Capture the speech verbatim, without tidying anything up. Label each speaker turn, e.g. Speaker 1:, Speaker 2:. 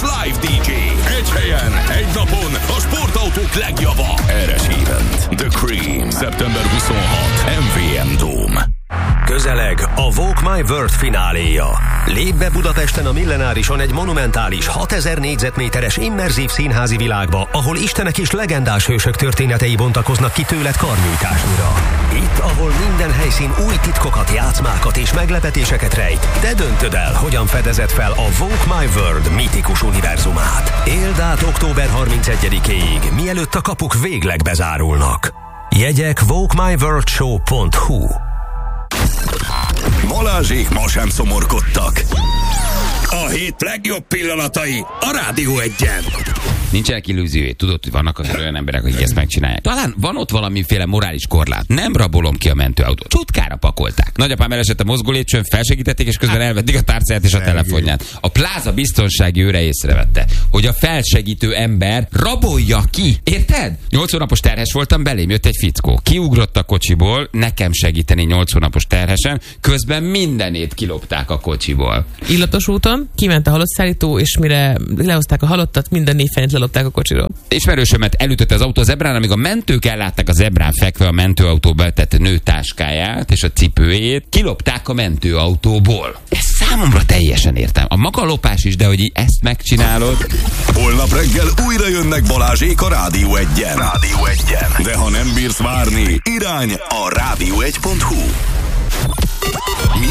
Speaker 1: Live dé dzsé. Egy helyen, egy napon a sportautók legjava. Eres Event. The Cream. szeptember huszonhatodika. em vé em Dome.
Speaker 2: Közeleg a Walk My World fináléja. Lépj be Budapesten a Millenárison egy monumentális hatezer négyzetméteres immerzív színházi világba, ahol istenek és legendás hősök történetei bontakoznak ki tőled karnyújtásnyira. Itt, ahol minden helyszín új titkokat, játszmákat és meglepetéseket rejt, te döntöd el, hogyan fedezed fel a Walk My World mítikus univerzumát. Éld át október harmincegyedikéig, mielőtt a kapuk végleg bezárulnak. Jegyek walk my world show pont hu.
Speaker 1: Balázsék ma sem szomorkodtak. A hét legjobb pillanatai a Rádió Egyen.
Speaker 3: Nincsenek illúziói. Tudod, hogy vannak az olyan emberek, akik ezt megcsinálják. Talán van ott valamiféle morális korlát. Nem rabolom ki a mentőautót. Csutkára pakolták. Nagyapám elesett a mozgó lépcsőn, felsegítették, és közben elvették a tárcáját és a telefonját. A pláza biztonsági őre észrevette, hogy a felsegítő ember rabolja ki. Érted? nyolc hónapos terhes voltam, belém jött egy fickó. Kiugrott a kocsiból, nekem segíteni nyolc hónapos terhesen, közben mindenét kilopták a kocsiból.
Speaker 4: Illatos úton kiment a halottszállító, és mire lehozták a halottat, minden névfenyt lelopták a kocsiról.
Speaker 3: Ismerősömet elütötte az autó a zebrán, amíg a mentők ellátták a zebrán fekve a mentőautóba tett nő táskáját és a cipőjét, kilopták a mentőautóból. Ez számomra teljesen értem. A maga lopás is, de hogy ezt megcsinálod.
Speaker 1: Holnap reggel újra jönnek Balázsék a Rádió Egyen. Rádió Egyen. De ha nem bírsz várni, irány a rádió egy pont hu.